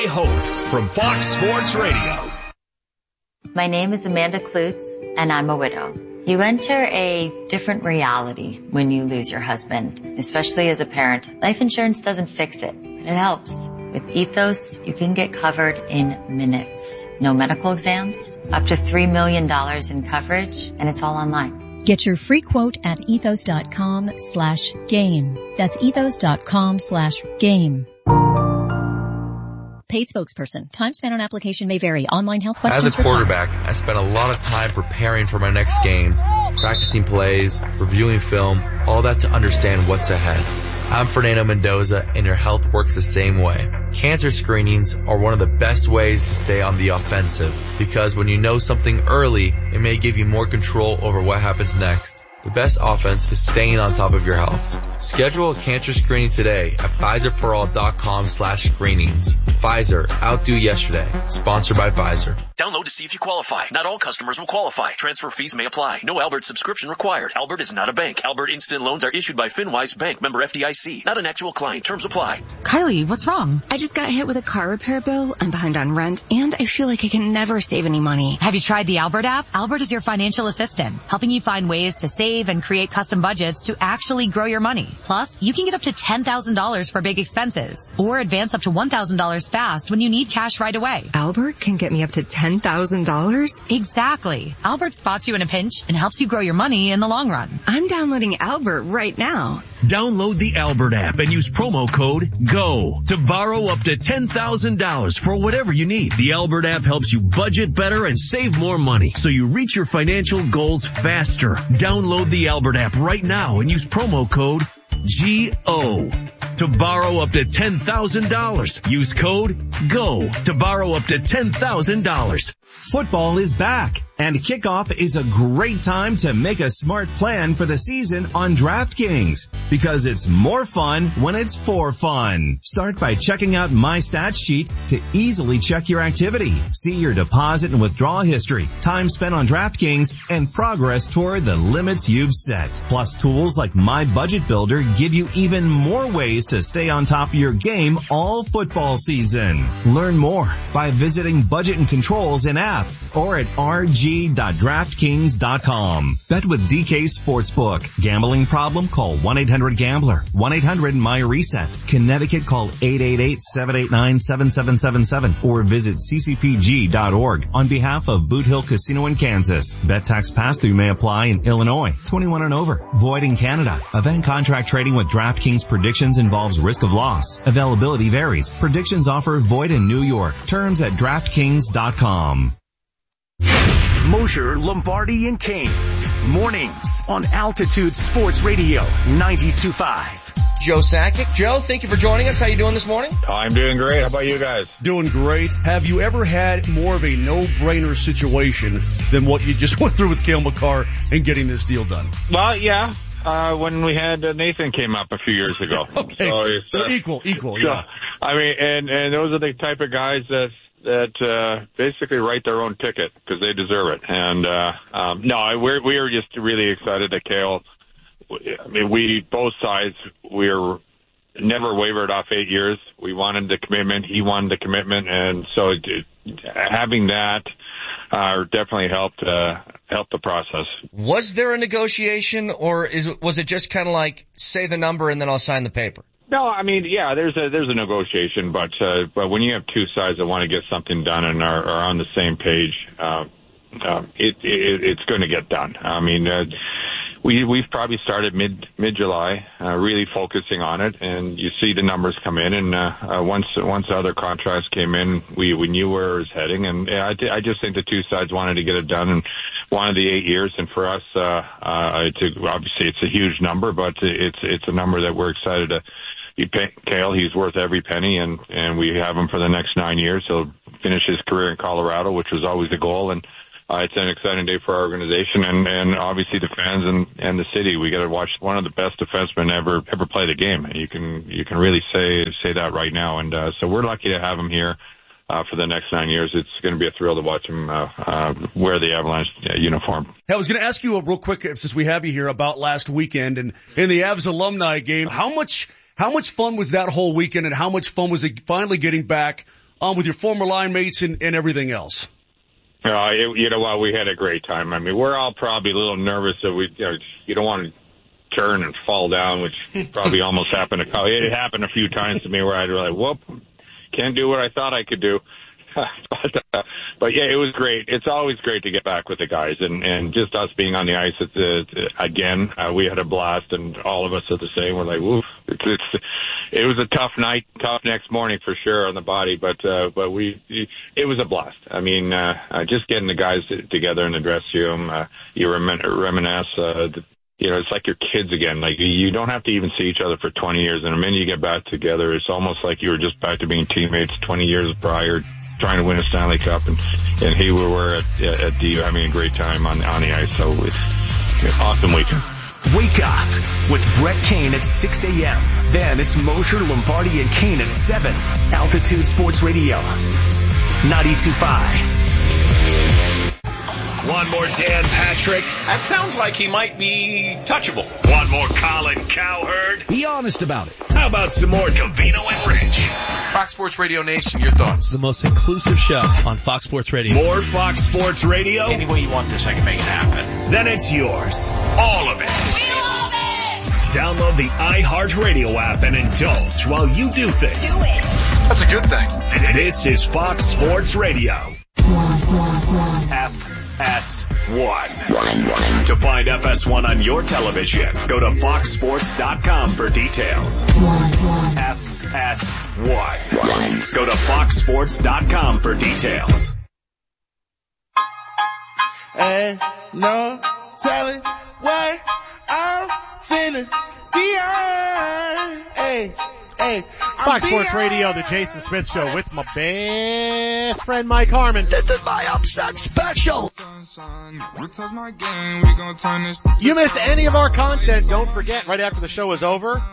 Hosts from Fox Sports Radio. My name is Amanda Klutz, and I'm a widow. You enter a different reality when you lose your husband, especially as a parent. Life insurance doesn't fix it, but it helps. With Ethos, you can get covered in minutes. No medical exams, up to $3 million in coverage, and it's all online. Get your free quote at ethos.com/game. That's ethos.com/game. Paid spokesperson. Time spent on application may vary. Online health questions As a quarterback, I spent a lot of time preparing for my next game, practicing plays, reviewing film, all that to understand what's ahead. I'm Fernando Mendoza, and your health works the same way. Cancer screenings are one of the best ways to stay on the offensive, because when you know something early, it may give you more control over what happens next. The best offense is staying on top of your health. Schedule a cancer screening today at PfizerForAll.com/screenings. Pfizer, outdo yesterday. Sponsored by Pfizer. Download to see if you qualify. Not all customers will qualify. Transfer fees may apply. No Albert subscription required. Albert is not a bank. Albert Instant Loans are issued by FinWise Bank, member FDIC. Not an actual client. Terms apply. Kylie, what's wrong? I just got hit with a car repair bill. I'm behind on rent, and I feel like I can never save any money. Have you tried the Albert app? Albert is your financial assistant, helping you find ways to save and create custom budgets to actually grow your money. Plus, you can get up to $10,000 for big expenses, or advance up to $1,000 fast when you need cash right away. Albert can get me up to $10,000? Exactly. Albert spots you in a pinch and helps you grow your money in the long run. I'm downloading Albert right now. Download the Albert app and use promo code GO to borrow up to $10,000 for whatever you need. The Albert app helps you budget better and save more money, so you reach your financial goals faster. Download the Albert app right now and use promo code GO to borrow up to $10,000. Use code GO to borrow up to $10,000. Football is back, and kickoff is a great time to make a smart plan for the season on DraftKings, because it's more fun when it's for fun. Start by checking out My Stats Sheet to easily check your activity, see your deposit and withdrawal history, time spent on DraftKings, and progress toward the limits you've set. Plus, tools like My Budget Builder give you even more ways to stay on top of your game all football season. Learn more by visiting Budget and Controls in app or at rg.draftkings.com. Bet with DK Sportsbook. Gambling problem? Call 1-800-GAMBLER. 1-800-MY-RESET. Connecticut, call 888-789-7777 or visit ccpg.org on behalf of Boot Hill Casino in Kansas. Bet tax pass-through may apply in Illinois. 21 and over. Void in Canada. Event contract trading with DraftKings predictions involves risk of loss. Availability varies. Predictions offer void in New York. Terms at DraftKings.com. Mosher, Lombardi, and Kane. Mornings on Altitude Sports Radio 92.5. Joe Sakic. Joe, thank you for joining us. How you doing this morning? I'm doing great. How about you guys? Doing great. Have you ever had more of a no-brainer situation than what you just went through with Cale Makar and getting this deal done? Well, yeah. When we had Nathan came up a few years ago. Okay. So equal, yeah. I mean, and those are the type of guys that basically write their own ticket because they deserve it. And no, we are just really excited that Cale. I mean, both sides, we're never wavered off 8 years. We wanted the commitment. He wanted the commitment, and so having that definitely helped the process. Was there a negotiation, or was it just kind of like say the number and then I'll sign the paper? No, I mean, yeah, there's a negotiation, but when you have two sides that want to get something done and are on the same page, it's going to get done. I mean, we've probably started mid-July, really focusing on it, and you see the numbers come in, and once the other contracts came in, we knew where it was heading, and I just think the two sides wanted to get it done and wanted the 8 years, and for us, obviously it's a huge number, but it's a number that we're excited to. Cale, he's worth every penny, and we have him for the next 9 years. He'll finish his career in Colorado, which was always the goal, and it's an exciting day for our organization and obviously the fans and the city. We got to watch one of the best defensemen ever play the game. You can really say that right now, and so we're lucky to have him here for the next 9 years. It's going to be a thrill to watch him wear the Avalanche uniform. Hey, I was going to ask you real quick, since we have you here, about last weekend and in the Avs alumni game. How much fun was that whole weekend, and how much fun was it finally getting back with your former line mates and everything else? You know what? We had a great time. I mean, we're all probably a little nervous that you don't want to turn and fall down, which probably almost happened. It happened a few times to me where I'd be like, whoop, can't do what I thought I could do. But yeah, it was great. It's always great to get back with the guys, and just us being on the ice. Again, we had a blast, and all of us are the same. We're like, woof. It was a tough night, tough next morning for sure on the body, but it was a blast. I mean, just getting the guys together in the dressing room, you reminisce. It's like your kids again. Like, you don't have to even see each other for 20 years, and the minute you get back together, it's almost like you were just back to being teammates 20 years prior, trying to win a Stanley Cup, and here we were at the having a great time on the ice. So it's an awesome weekend. Wake up with Brett Kane at 6 a.m. Then it's Mosher, Lombardi, and Kane at 7. Altitude Sports Radio, 92.5. One more Dan Patrick. That sounds like he might be touchable. One more Colin Cowherd. Be honest about it. How about some more Covino and Rich? Fox Sports Radio Nation, your thoughts? The most inclusive show on Fox Sports Radio. More Fox Sports Radio? Any way you want this, I can make it happen. Then it's yours. All of it. We love it! Download the iHeartRadio app and indulge while you do things. Do it. That's a good thing. This is Fox Sports Radio. FS1. To find FS1 on your television, go to foxsports.com for details. FS1. Go to foxsports.com for details. Ain't no telling what I'm finna be on. Hey. Fox Sports Radio, the Jason Smith Show with my best friend Mike Harmon. This is my upset special. You miss any of our content, don't forget, right after the show is over,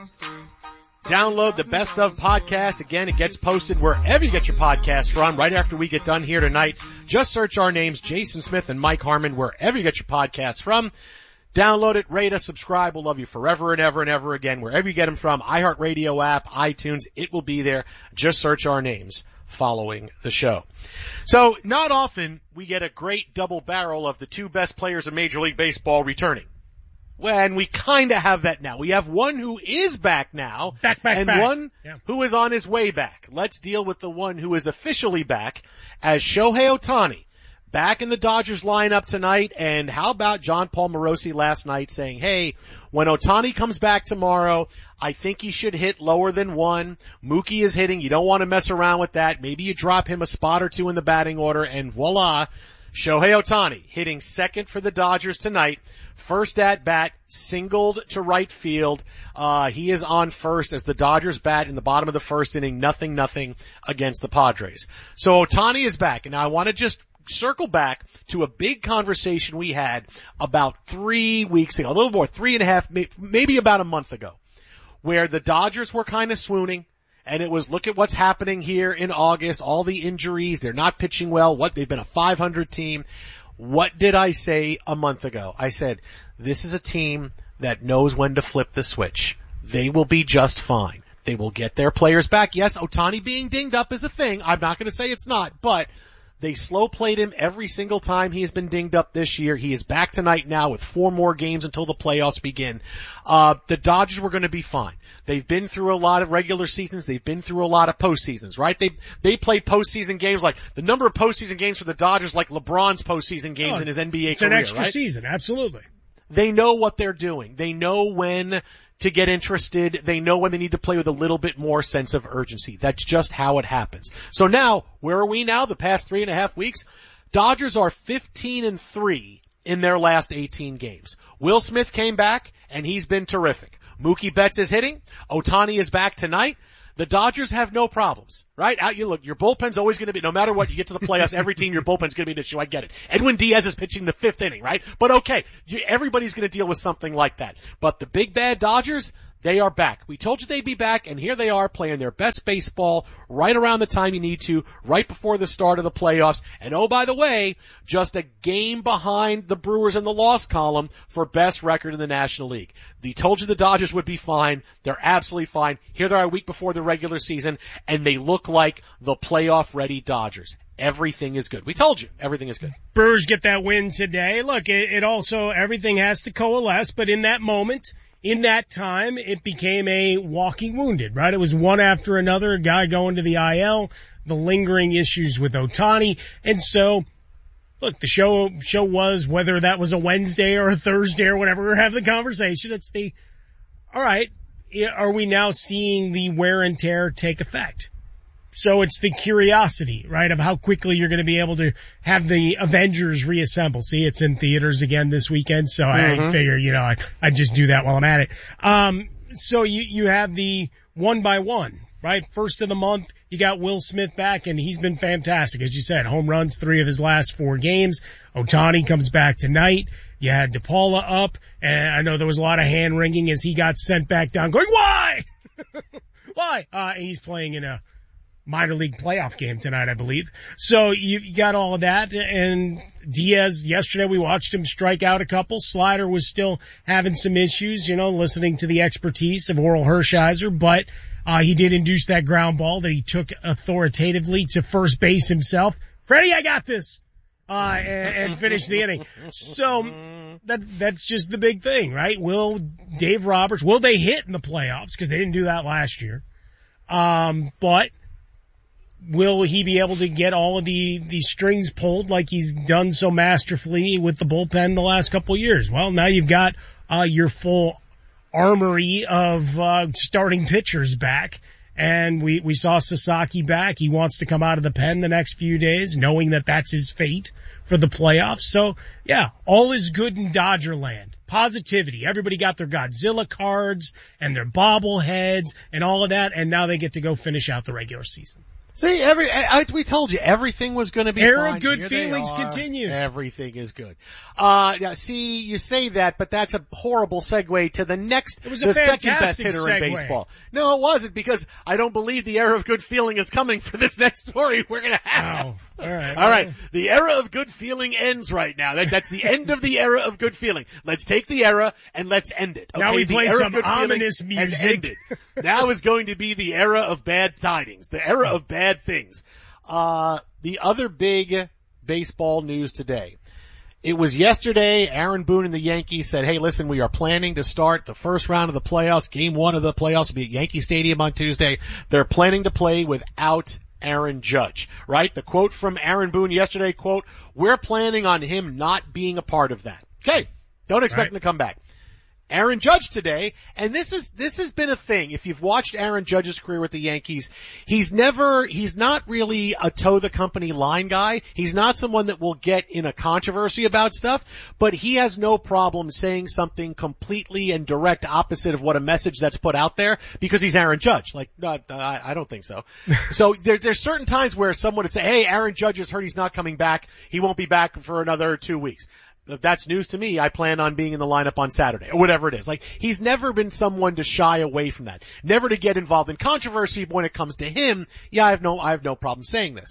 download the Best Of podcast. Again, it gets posted wherever you get your podcasts from right after we get done here tonight. Just search our names, Jason Smith and Mike Harmon, wherever you get your podcasts from. Download it, rate us, subscribe. We'll love you forever and ever and ever again. Wherever you get them from, iHeartRadio app, iTunes, it will be there. Just search our names following the show. So not often we get a great double barrel of the two best players in Major League Baseball returning. Well, we kind of have that now. We have one who is back now. Back. One who is on his way back. Let's deal with the one who is officially back as Shohei Ohtani. Back in the Dodgers lineup tonight, and how about John Paul Morosi last night saying, hey, when Ohtani comes back tomorrow, I think he should hit lower than 1. Mookie is hitting. You don't want to mess around with that. Maybe you drop him a spot or two in the batting order, and voila, Shohei Ohtani hitting second for the Dodgers tonight. First at bat, singled to right field. He is on first as the Dodgers bat in the bottom of the first inning, 0-0 against the Padres. So Ohtani is back, and I want to just circle back to a big conversation we had about 3 weeks ago, a little more, 3.5, maybe about a month ago, where the Dodgers were kind of swooning, and it was, look at what's happening here in August, all the injuries, they're not pitching well, they've been a 500 team. What did I say a month ago? I said, this is a team that knows when to flip the switch. They will be just fine. They will get their players back. Yes, Ohtani being dinged up is a thing. I'm not going to say it's not, but they slow played him every single time he has been dinged up this year. He is back tonight now with 4 more games until the playoffs begin. The Dodgers were going to be fine. They've been through a lot of regular seasons. They've been through a lot of postseasons, right? They played postseason games, like the number of postseason games for the Dodgers, like LeBron's postseason games in his NBA career. It's an extra right? season, absolutely. They know what they're doing. They know when to get interested. They know when they need to play with a little bit more sense of urgency. That's just how it happens. So now, where are we now? The past 3.5 weeks? Dodgers are 15-3 in their last 18 games. Will Smith came back, and he's been terrific. Mookie Betts is hitting. Ohtani is back tonight. The Dodgers have no problems, right? Look, your bullpen's always going to be, no matter what, you get to the playoffs, every team, your bullpen's going to be an issue. I get it. Edwin Diaz is pitching the 5th inning, right? But okay, everybody's going to deal with something like that. But the big bad Dodgers, They are back. We told you they'd be back, and here they are playing their best baseball right around the time you need to, right before the start of the playoffs. And oh, by the way, just a game behind the Brewers in the loss column for best record in the National League. We told you the Dodgers would be fine. They're absolutely fine. Here they are a week before the regular season, and they look like the playoff-ready Dodgers. Everything is good. We told you. Everything is good. Brewers get that win today. Look, it also, everything has to coalesce, but in that moment, in that time, it became a walking wounded, right? It was one after another, a guy going to the IL, the lingering issues with Ohtani. And so, look, the show was, whether that was a Wednesday or a Thursday or whatever, we're having the conversation. It's all right, are we now seeing the wear and tear take effect? So it's the curiosity, right, of how quickly you're going to be able to have the Avengers reassemble. See, it's in theaters again this weekend, so I figure, I just do that while I'm at it. So you have the one by one, right? First of the month, you got Will Smith back, and he's been fantastic. As you said, home runs 3 of his last 4 games. Ohtani comes back tonight. You had DePaula up, and I know there was a lot of hand-wringing as he got sent back down, going, why? Why? He's playing in a minor league playoff game tonight, I believe. So you got all of that. And Diaz, yesterday we watched him strike out a couple. Slider was still having some issues, listening to the expertise of Oral Hershiser, but he did induce that ground ball that he took authoritatively to first base himself. Freddie, I got this. And finish the inning. So that's just the big thing, right? Will Dave Roberts, will they hit in the playoffs? Because they didn't do that last year. But will he be able to get all of the strings pulled like he's done so masterfully with the bullpen the last couple of years? Well, now you've got your full armory of starting pitchers back. And we saw Sasaki back. He wants to come out of the pen the next few days, knowing that that's his fate for the playoffs. So, yeah, all is good in Dodgerland. Positivity. Everybody got their Godzilla cards and their bobbleheads and all of that, and now they get to go finish out the regular season. See, we told you everything was going to be Era fine. of good feelings continues. Everything is good. Yeah, see, you say that, but that's a horrible segue to the second best hitter in baseball. No, it wasn't, because I don't believe the era of good feeling is coming for this next story we're going to have. Oh, all right. The era of good feeling ends right now. That's the end of the era of good feeling. Let's take the era and let's end it. Okay? Now we play some ominous music. Has ended. Now is going to be the era of bad tidings. The era of bad things. The other big baseball news today. It was yesterday, Aaron Boone and the Yankees said, hey, listen, we are planning to start the first round of the playoffs. Game 1 of the playoffs will be at Yankee Stadium on Tuesday. They're planning to play without Aaron Judge, right? The quote from Aaron Boone yesterday, quote, we're planning on him not being a part of that. Okay. Don't expect him to come back. Aaron Judge today, and this has been a thing. If you've watched Aaron Judge's career with the Yankees, he's not really a toe the company line guy. He's not someone that will get in a controversy about stuff, but he has no problem saying something completely and direct opposite of what a message that's put out there, because he's Aaron Judge. Like, I don't think so. So there's certain times where someone would say, hey, Aaron Judge has heard he's not coming back. He won't be back for another 2 weeks. If that's news to me, I plan on being in the lineup on Saturday, or whatever it is. Like, he's never been someone to shy away from that. Never to get involved in controversy when it comes to him. Yeah, I have no problem saying this.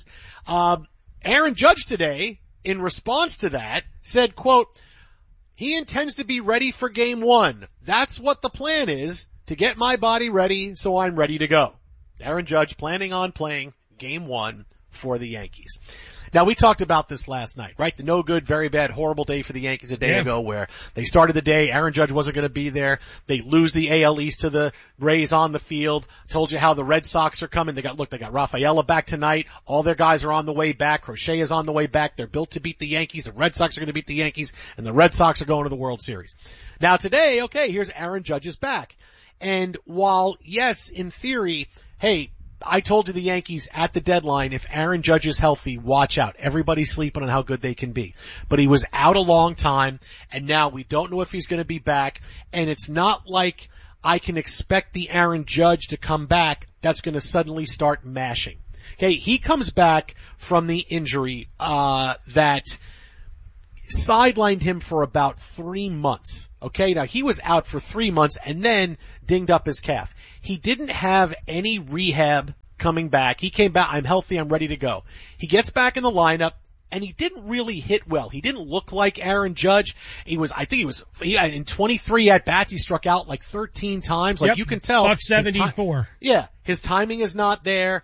Aaron Judge today, in response to that, said, quote, he intends to be ready for game 1. That's what the plan is, to get my body ready so I'm ready to go. Aaron Judge planning on playing game 1 for the Yankees. Now, we talked about this last night, right? The no good, very bad, horrible day for the Yankees a day ago, where they started the day, Aaron Judge wasn't going to be there. They lose the AL East to the Rays on the field. Told you how the Red Sox are coming. They got Rafaela back tonight. All their guys are on the way back. Crochet is on the way back. They're built to beat the Yankees. The Red Sox are going to beat the Yankees, and the Red Sox are going to the World Series. Now today, okay, here's Aaron Judge's back. And while, yes, in theory, hey, I told you the Yankees at the deadline, if Aaron Judge is healthy, watch out. Everybody's sleeping on how good they can be. But he was out a long time, and now we don't know if he's going to be back. And it's not like I can expect the Aaron Judge to come back that's going to suddenly start mashing. Okay, he comes back from the injury that sidelined him for about 3 months. Okay, now he was out for 3 months and then dinged up his calf. He didn't have any rehab coming back. He came back, I'm healthy, I'm ready to go. He gets back in the lineup, and he didn't really hit well. He didn't look like Aaron Judge. In 23 at-bats, he struck out like 13 times. Like, you can tell. $174. His timing is not there.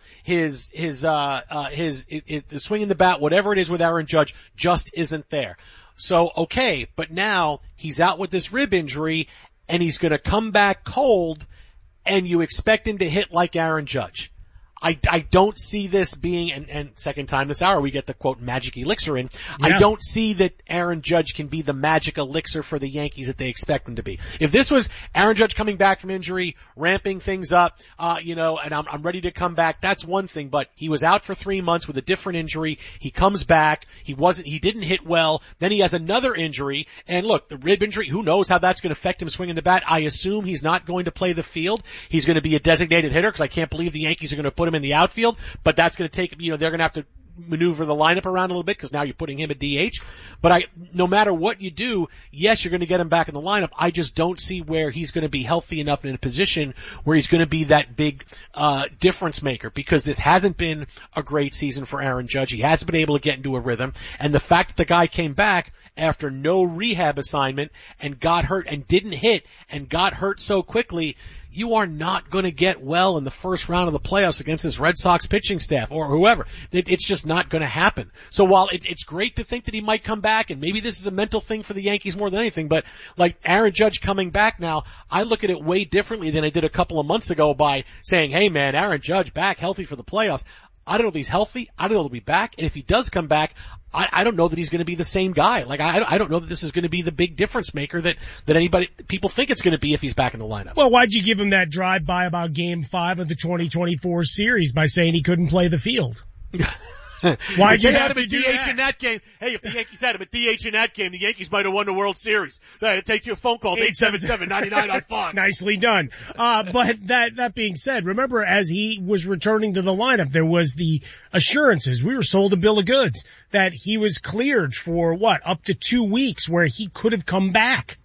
The swing in the bat, whatever it is with Aaron Judge, just isn't there. So, okay, but now he's out with this rib injury, and he's gonna come back cold, and you expect him to hit like Aaron Judge. I don't see this being, and second time this hour we get the quote magic elixir in. Yeah. I don't see that Aaron Judge can be the magic elixir for the Yankees that they expect him to be. If this was Aaron Judge coming back from injury, ramping things up, and I'm ready to come back, that's one thing, but he was out for 3 months with a different injury. He comes back. He didn't hit well. Then he has another injury. And look, the rib injury, who knows how that's going to affect him swinging the bat. I assume he's not going to play the field. He's going to be a designated hitter because I can't believe the Yankees are going to put him in the outfield, but that's going to take, they're going to have to maneuver the lineup around a little bit because now you're putting him at DH. But no matter what you do, yes, you're going to get him back in the lineup. I just don't see where he's going to be healthy enough in a position where he's going to be that big, difference maker, because this hasn't been a great season for Aaron Judge. He hasn't been able to get into a rhythm. And the fact that the guy came back after no rehab assignment and got hurt and didn't hit and got hurt so quickly, you are not going to get well in the first round of the playoffs against this Red Sox pitching staff or whoever. It's just not going to happen. So while it's great to think that he might come back, and maybe this is a mental thing for the Yankees more than anything, but like Aaron Judge coming back now, I look at it way differently than I did a couple of months ago by saying, hey man, Aaron Judge back healthy for the playoffs. I don't know if he's healthy. I don't know if he'll be back. And if he does come back, I don't know that he's going to be the same guy. Like, I don't know that this is going to be the big difference maker that people think it's going to be if he's back in the lineup. Well, why'd you give him that drive-by about Game 5 of the 2024 series by saying he couldn't play the field? Why'd you have to do that? In that game? Hey, if the Yankees had him at DH in that game, the Yankees might have won the World Series. It takes you a phone call, 877-99 on Fox. Nicely done. But that being said, remember as he was returning to the lineup, there was the assurances. We were sold a bill of goods that he was cleared for up to 2 weeks where he could have come back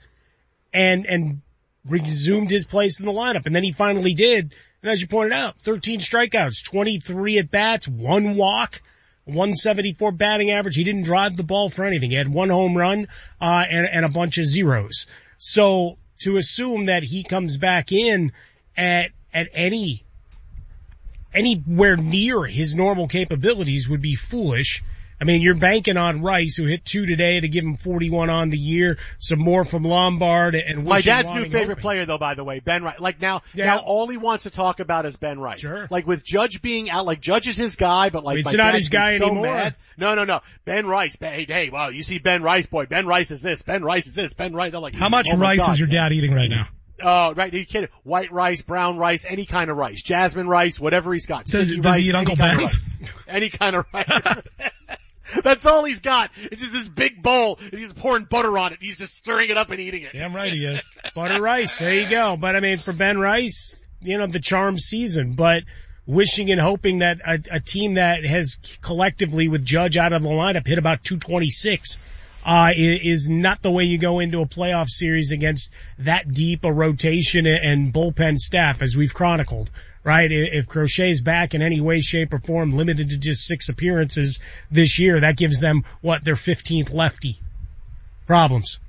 and resumed his place in the lineup. And then he finally did. And as you pointed out, 13 strikeouts, 23 at bats, 1 walk. 174 batting average. He didn't drive the ball for anything. He had 1 home run, and a bunch of zeros. So to assume that he comes back in at anywhere near his normal capabilities would be foolish. I mean, you're banking on Rice, who hit 2 today to give him 41 on the year, some more from Lombard and my dad's new favorite player though, by the way, Ben Rice. Like now all he wants to talk about is Ben Rice. Sure. Like with Judge being out, like Judge is his guy, but like it's not his guy anymore. Mad. No. Ben Rice. Hey, wow, you see Ben Rice, boy. Ben Rice is this. Ben Rice is this. Ben Rice. I'm like, how much rice is your dad eating right now? Oh, right. You kidding? White rice, brown rice, any kind of rice. Jasmine rice, whatever he's got. Does he eat Uncle Ben's? Any kind of rice. That's all he's got. It's just this big bowl, and he's pouring butter on it. He's just stirring it up and eating it. Damn right he is. Butter rice. There you go. But I mean, for Ben Rice, the charm season, but wishing and hoping that a team that has collectively with Judge out of the lineup hit about 226, is not the way you go into a playoff series against that deep a rotation and bullpen staff, as we've chronicled. Right? If Crochet's back in any way, shape, or form, limited to just 6 appearances this year, that gives them, their 15th lefty. Problems.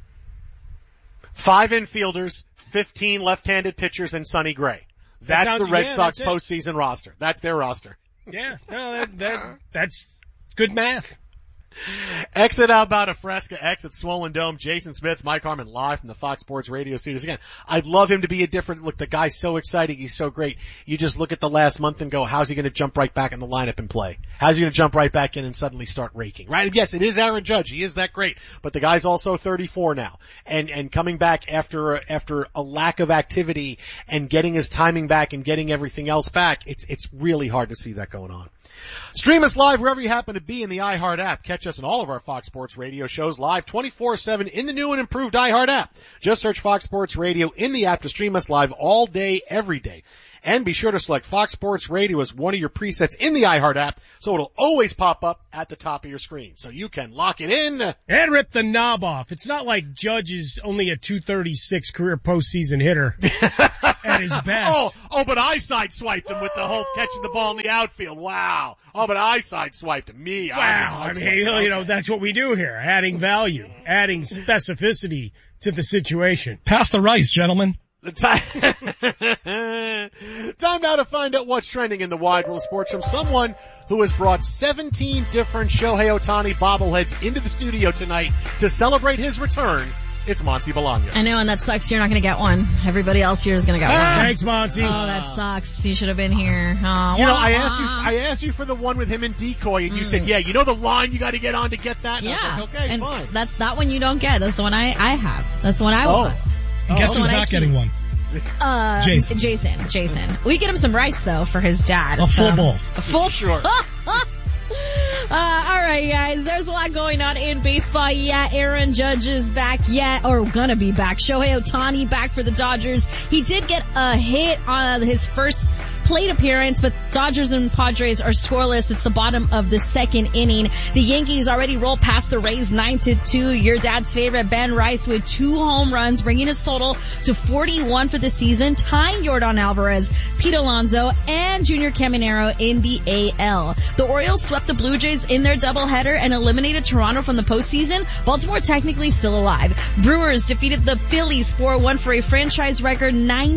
5 infielders, 15 left-handed pitchers, and Sonny Gray. That's the Red Sox postseason roster. That's their roster. Yeah, no, that's good math. Exit Albada Fresca, exit Swollen Dome. Jason Smith, Mike Harmon live from the Fox Sports Radio studios. Again, I'd love him to be a different look. The guy's so exciting. He's so great. You just look at the last month and go, how's he going to jump right back in the lineup and play? How's he going to jump right back in and suddenly start raking? Right? Yes, it is Aaron Judge. He is that great, but the guy's also 34 now and coming back after a lack of activity and getting his timing back and getting everything else back. It's really hard to see that going on. Stream us live wherever you happen to be in the iHeart app. Catch us in all of our Fox Sports Radio shows live 24/7 in the new and improved iHeart app. Just search Fox Sports Radio in the app to stream us live all day, every day. And be sure to select Fox Sports Radio as one of your presets in the iHeart app so it'll always pop up at the top of your screen. So you can lock it in. And rip the knob off. It's not like Judge is only a .236 career postseason hitter at his best. Oh, but I sideswiped him with the whole catching the ball in the outfield. Wow. Oh, but I sideswiped him. Wow. That's what we do here. Adding value, adding specificity to the situation. Pass the rice, gentlemen. Time now to find out what's trending in the wide world of sports from someone who has brought 17 different Shohei Ohtani bobbleheads into the studio tonight to celebrate his return. It's Monty Bolaños. I know, and that sucks. You're not going to get one. Everybody else here is going to get one. Thanks, Monty. Oh, that sucks. You should have been here. I asked you for the one with him and Decoy, and you said, yeah, you know the line you got to get on to get that? And yeah. I was like, okay, and fine. That's that one you don't get. That's the one I have. That's the one I want. Guess who's not getting one? Jason. We get him some rice though for his dad. A full bowl. A full. Sure. All right, guys. There's a lot going on in baseball. Yeah, Aaron Judge is back. Or gonna be back. Shohei Ohtani back for the Dodgers. He did get a hit on his first plate appearance, but Dodgers and Padres are scoreless. It's the bottom of the second inning. The Yankees already rolled past the Rays 9-2. Your dad's favorite Ben Rice with 2 home runs, bringing his total to 41 for the season, tying Yordan Alvarez, Pete Alonso, and Junior Caminero in the AL. The Orioles swept the Blue Jays in their doubleheader and eliminated Toronto from the postseason. Baltimore technically still alive. Brewers defeated the Phillies 4-1 for a franchise record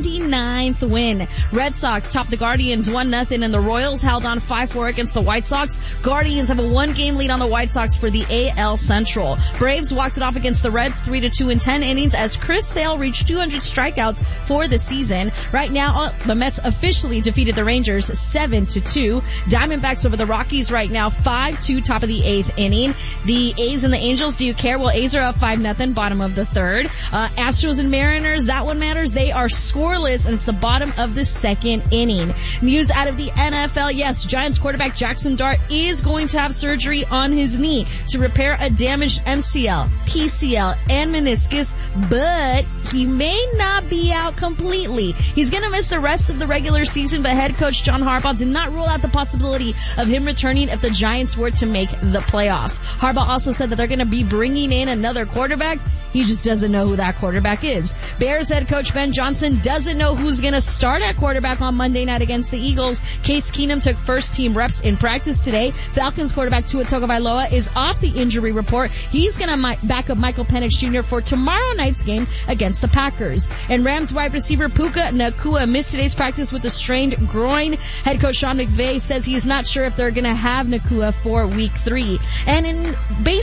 99th win. Red Sox topped the Guardians 1-0, and the Royals held on 5-4 against the White Sox. Guardians have a 1-game lead on the White Sox for the AL Central. Braves walked it off against the Reds 3-2 in 10 innings as Chris Sale reached 200 strikeouts for the season. Right now, the Mets officially defeated the Rangers 7-2. Diamondbacks over the Rockies right now 5-2, top of the 8th inning. The A's and the Angels, do you care? Well, A's are up 5-0, bottom of the 3rd. Astros and Mariners, that one matters. They are scoreless, and it's the bottom of the 2nd inning. News out of the NFL. Yes, Giants quarterback Jackson Dart is going to have surgery on his knee to repair a damaged MCL, PCL, and meniscus, but he may not be out completely. He's going to miss the rest of the regular season, but head coach John Harbaugh did not rule out the possibility of him returning if the Giants were to make the playoffs. Harbaugh also said that they're going to be bringing in another quarterback. He just doesn't know who that quarterback is. Bears head coach Ben Johnson doesn't know who's going to start at quarterback on Monday night against the Eagles. Case Keenum took first team reps in practice today. Falcons quarterback Tua Tagovailoa is off the injury report. He's going to back up Michael Penix Jr. for tomorrow night's game against the Packers. And Rams wide receiver Puka Nacua missed today's practice with a strained groin. Head coach Sean McVay says he is not sure if they're going to have Nacua for week 3. And in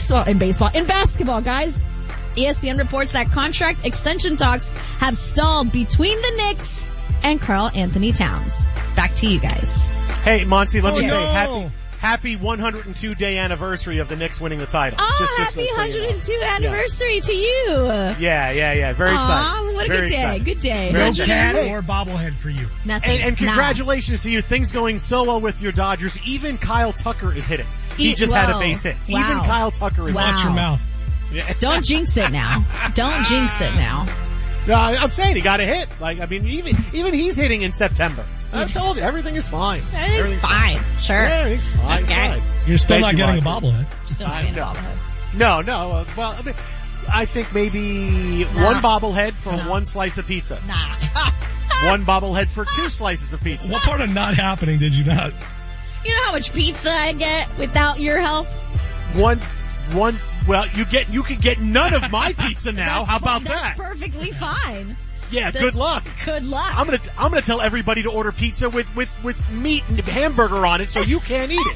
basketball, guys, ESPN reports that contract extension talks have stalled between the Knicks and Karl Anthony Towns. Back to you guys. Hey, Monty, let me say happy 102-day anniversary of the Knicks winning the title. Oh, happy 102 anniversary to you. Yeah. Very exciting. What a good day. Good day. No cat or bobblehead for you. Nothing. And congratulations to you. Things going so well with your Dodgers. Even Kyle Tucker is hitting. He just had a base hit. Wow. Even Kyle Tucker is hitting. Watch your mouth. Don't jinx it now. Don't jinx it now. No, I'm saying he got a hit. Even he's hitting in September. I told you, everything is fine. Everything's fine. Sure. Yeah, everything's fine. Okay. You're still not getting a bobblehead. Still not getting a bobblehead. No. Well, I think maybe one bobblehead for one slice of pizza. One bobblehead for 2 slices of pizza. What part of not happening did you not? You know how much pizza I get without your help? One. Well, you can get none of my pizza now. How about that? That's perfectly fine. Yeah, good luck. Good luck. I'm gonna tell everybody to order pizza with meat and hamburger on it, so you can't eat it.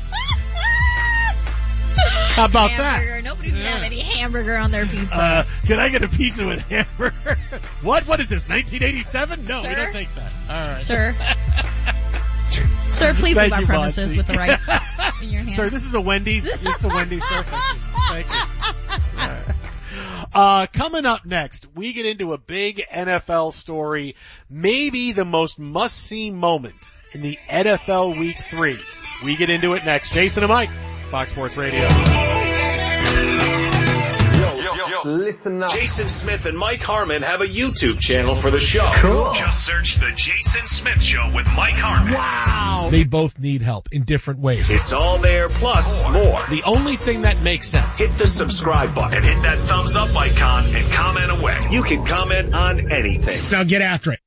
How about hamburger. that? Nobody's gonna have any hamburger on their pizza. Can I get a pizza with hamburger? What is this? 1987? No, Sir? we don't take that. All right, Sir. Sir, please leave our premises Monty. with the rice in your hand. Sir, this is a Wendy's. This is a Wendy's, sir. Thank you. All right. Coming up next, we get into a big NFL story, maybe the most must-see moment in the NFL Week 3. We get into it next. Jason and Mike, Fox Sports Radio. Listen up. Jason Smith and Mike Harmon have a YouTube channel for the show. Cool. Just search The Jason Smith Show with Mike Harmon. Wow. They both need help in different ways. It's all there, plus more. The only thing that makes sense. Hit the subscribe button and hit that thumbs up icon and comment away. You can comment on anything. Now get after it.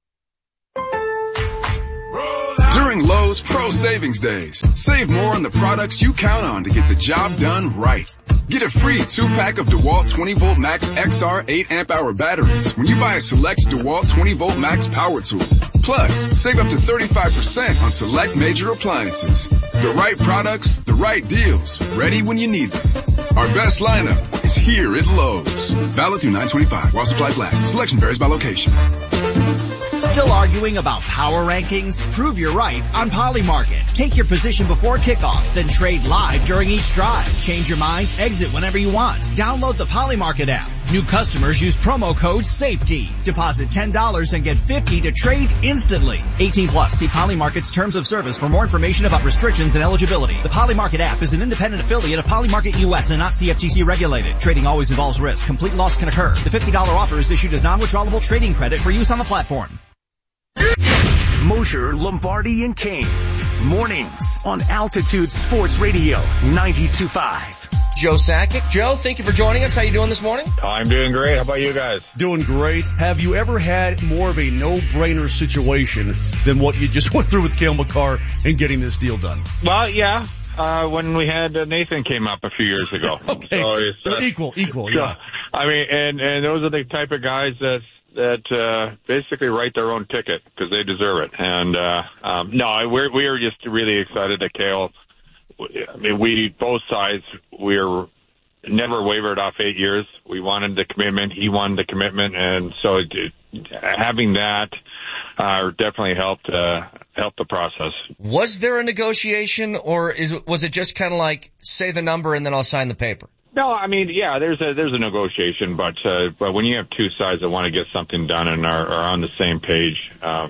During Lowe's Pro Savings Days, save more on the products you count on to get the job done right. Get a free 2-pack of DeWalt 20V Max XR 8 amp hour batteries when you buy a select DeWalt 20V Max power tool. Plus, save up to 35% on select major appliances. The right products, the right deals, ready when you need them. Our best lineup is here at Lowe's. Valid through 9/25 while supplies last. Selection varies by location. Still arguing about power rankings? Prove you're right on Polymarket. Take your position before kickoff, then trade live during each drive. Change your mind, exit whenever you want. Download the Polymarket app. New customers use promo code SAFETY. Deposit $10 and get $50 to trade instantly. 18 plus. See Polymarket's terms of service for more information about restrictions and eligibility. The Polymarket app is an independent affiliate of Polymarket US and not CFTC regulated. Trading always involves risk. Complete loss can occur. The $50 offer is issued as non-withdrawable trading credit for use on the platform. Mosher, Lombardi, and Kane. Mornings on Altitude Sports Radio 92.5. Joe Sakic. Joe, thank you for joining us. How you doing this morning? I'm doing great. How about you guys? Doing great. Have you ever had more of a no-brainer situation than what you just went through with Cale Makar and getting this deal done? Well, yeah. When we had Nathan came up a few years ago. Okay. So it's, equal, yeah. I mean, and those are the type of guys that basically write their own ticket because they deserve it. And no, we are just really excited that Cale. I mean, we both sides we're never wavered off 8 years. We wanted the commitment. He wanted the commitment, and so having that definitely helped the process. Was there a negotiation, or was it just kind of like say the number and then I'll sign the paper? No, I mean, yeah, there's a negotiation, but when you have two sides that want to get something done and are on the same page,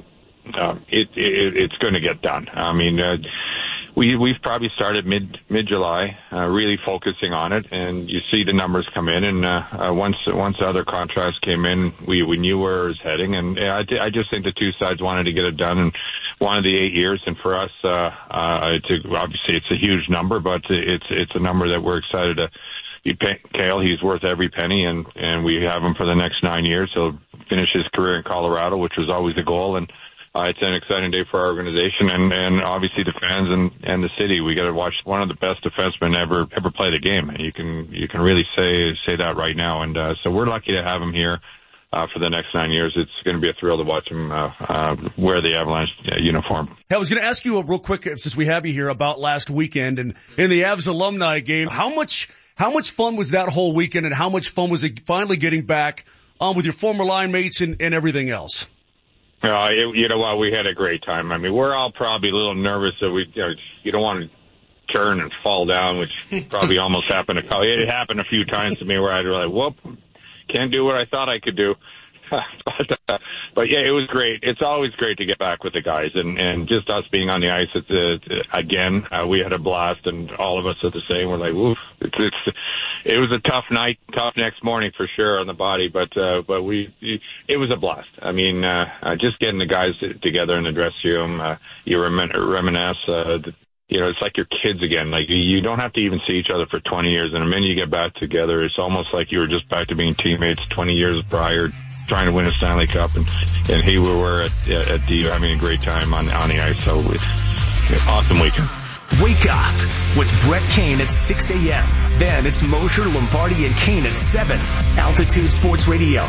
it's going to get done. I mean, we've probably started mid-July, really focusing on it, and you see the numbers come in, and once the other contracts came in, we knew where it was heading, and I just think the two sides wanted to get it done and wanted the 8 years, and for us, obviously it's a huge number, but it's a number that we're excited to. Cale, he's worth every penny, and we have him for the next 9 years. He'll finish his career in Colorado, which was always the goal, and it's an exciting day for our organization and obviously the fans and the city. We got to watch one of the best defensemen ever play the game. You can really say that right now, and so we're lucky to have him here for the next 9 years. It's going to be a thrill to watch him wear the Avalanche uniform. Hey, I was going to ask you real quick, since we have you here, about last weekend and in the Avs alumni game. How much fun was that whole weekend, and how much fun was it finally getting back with your former line mates and everything else? You know what? We had a great time. I mean, we're all probably a little nervous that you don't want to turn and fall down, which probably almost happened. It happened a few times to me where I'd be like, whoop, can't do what I thought I could do. But yeah, it was great. It's always great to get back with the guys, and just us being on the ice again. We had a blast, and all of us are the same. We're like, woof. It was a tough night, tough next morning for sure on the body, but it was a blast. I mean, just getting the guys together in the dressing room, you reminisce. It's like your kids again. Like, you don't have to even see each other for 20 years, and the minute you get back together, it's almost like you were just back to being teammates 20 years prior, trying to win a Stanley Cup, and here we were at the having a great time on the ice. So awesome weekend. Wake up with Brett Kane at 6 a.m. Then it's Mosher, Lombardi, and Kane at 7. Altitude Sports Radio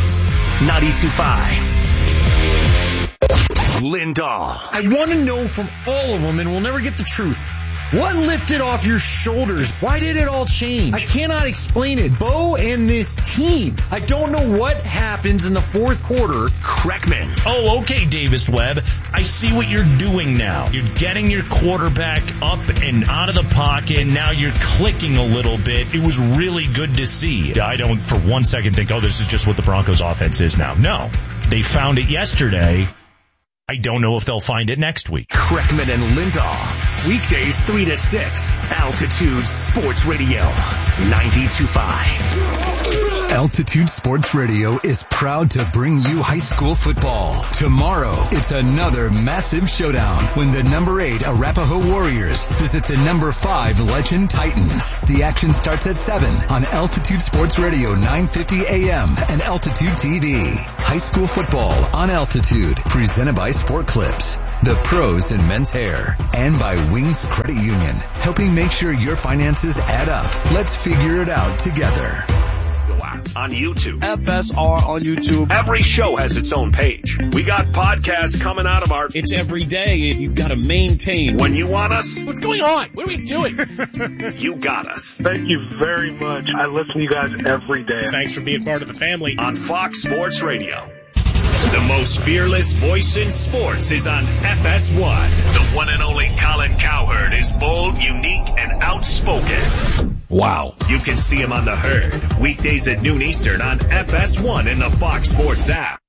92.5. Lindahl. I want to know from all of them, and we'll never get the truth. What lifted off your shoulders? Why did it all change? I cannot explain it. Bo and this team. I don't know what happens in the fourth quarter. Kreckman. Oh, okay, Davis Webb. I see what you're doing now. You're getting your quarterback up and out of the pocket. Now you're clicking a little bit. It was really good to see. I don't for one second think, this is just what the Broncos offense is now. No. They found it yesterday. I don't know if they'll find it next week. Kreckman and Lindahl. Weekdays 3 to 6. Altitude Sports Radio 92.5. Altitude Sports Radio is proud to bring you high school football. Tomorrow, it's another massive showdown when the number 8 Arapahoe Warriors visit the number 5 Legend Titans. The action starts at 7 on Altitude Sports Radio 950 AM and Altitude TV. High school football on Altitude, presented by Sport Clips, the pros in men's hair, and by Wings Credit Union, helping make sure your finances add up. Let's figure it out together. On YouTube. FSR on YouTube. Every show has its own page. We got podcasts coming out of our... It's every day. You've got to maintain. When you want us... What's going on? What are we doing? You got us. Thank you very much. I listen to you guys every day. Thanks for being part of the family. On Fox Sports Radio. The most fearless voice in sports is on FS1. The one and only Colin Cowherd is bold, unique, and outspoken. Wow. You can see him on The Herd, weekdays at noon Eastern on FS1 and the Fox Sports app.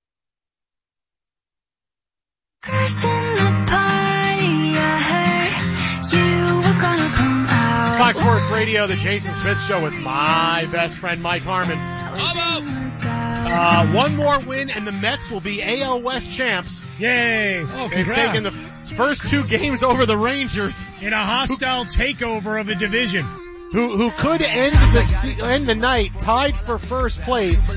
Fox Sports Radio, the Jason Smith Show with my best friend Mike Harmon. One more win and the Mets will be AL West champs. Yay. Oh, they've taken the first 2 games over the Rangers. In a hostile takeover of the division. Who could end the night tied for first place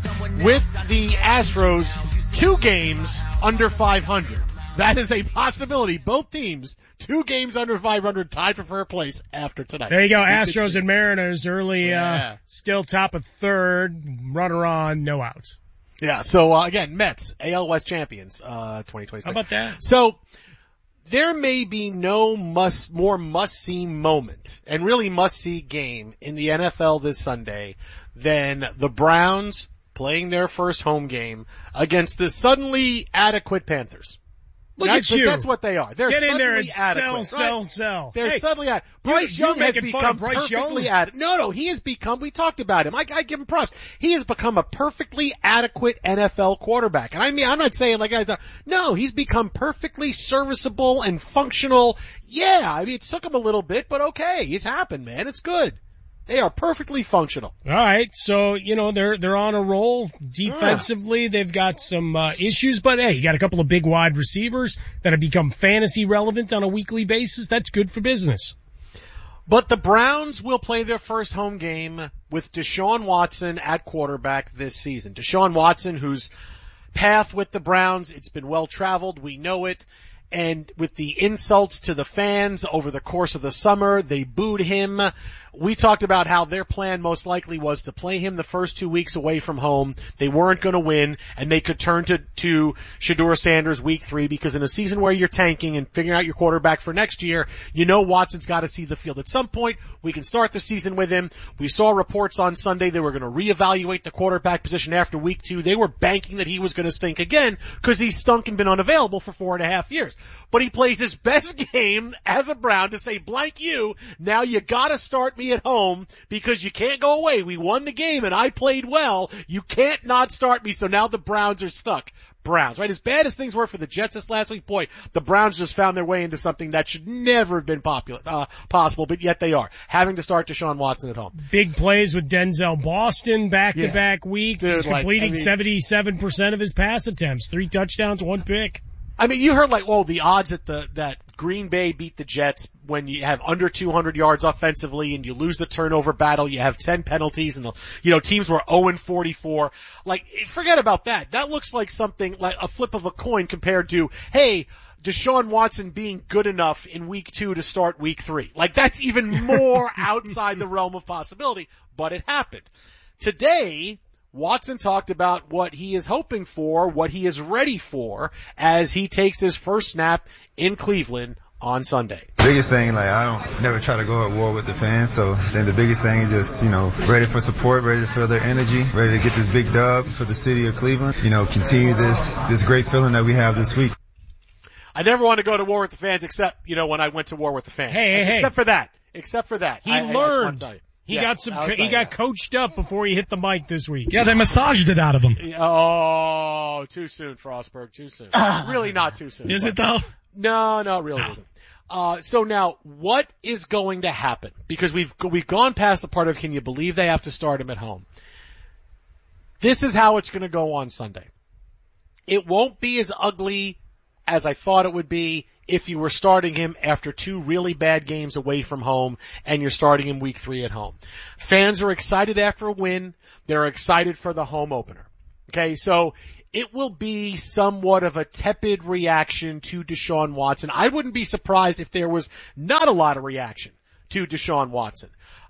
with the Astros 2 games under 500. That is a possibility. Both teams, 2 games under 500, tied for first place after tonight. There you go. Astros and Mariners early, still top of third, runner on, no outs. Yeah. So, again, Mets, AL West champions, 2026. How about that? So, there may be no more must-see moment and really must-see game in the NFL this Sunday than the Browns playing their first home game against the suddenly adequate Panthers. Look at you. That's what they are. They're Get in there and adequate, sell. They're suddenly adequate. Bryce Young has become perfectly adequate. No, he has become, we talked about him. I give him props. He has become a perfectly adequate NFL quarterback. And I mean, I'm not saying like guys, no, he's become perfectly serviceable and functional. Yeah, I mean, it took him a little bit, but okay, it's happened, man. It's good. They are perfectly functional. All right. So, they're on a roll defensively. They've got some issues, but hey, you got a couple of big wide receivers that have become fantasy relevant on a weekly basis. That's good for business. But the Browns will play their first home game with Deshaun Watson at quarterback this season. Deshaun Watson, whose path with the Browns, it's been well traveled. We know it. And with the insults to the fans over the course of the summer, they booed him. We talked about how their plan most likely was to play him the first 2 weeks away from home. They weren't going to win, and they could turn to Shedeur Sanders week 3, because in a season where you're tanking and figuring out your quarterback for next year, Watson's got to see the field. At some point, we can start the season with him. We saw reports on Sunday they were going to reevaluate the quarterback position after week 2. They were banking that he was going to stink again because he's stunk and been unavailable for 4.5 years. But he plays his best game as a Brown to say, blank you, now you got to start me at home because you can't go away. We won the game and I played well. You can't not start me. So now the Browns are stuck. Browns, right? As bad as things were for the Jets this last week, boy, the Browns just found their way into something that should never have been possible, but yet they are. Having to start Deshaun Watson at home. Big plays with Denzel Boston back-to-back weeks. Dude, he's completing 77% of his pass attempts. 3 touchdowns, 1 pick. I mean, you heard the odds that Green Bay beat the Jets when you have under 200 yards offensively and you lose the turnover battle, you have 10 penalties and teams were 0-44. Forget about that. That looks like something like a flip of a coin compared to, hey, Deshaun Watson being good enough in week 2 to start week 3. That's even more outside the realm of possibility, but it happened. Today, Watson talked about what he is hoping for, what he is ready for as he takes his first snap in Cleveland on Sunday. Biggest thing, I don't never try to go at war with the fans, so then the biggest thing is just, ready for support, ready to feel their energy, ready to get this big dub for the city of Cleveland, continue this great feeling that we have this week. I never want to go to war with the fans except, when I went to war with the fans. Hey. Except for that. He learned. He got coached up before he hit the mic this week. Yeah, they massaged it out of him. Oh, too soon, Frostberg, too soon. Really not too soon. Is it though? No, it really isn't. So now, what is going to happen? Because we've gone past the part of can you believe they have to start him at home? This is how it's going to go on Sunday. It won't be as ugly as I thought it would be if you were starting him after 2 really bad games away from home and you're starting him week 3 at home. Fans are excited after a win. They're excited for the home opener. Okay, so it will be somewhat of a tepid reaction to Deshaun Watson. I wouldn't be surprised if there was not a lot of reaction to Deshaun Watson.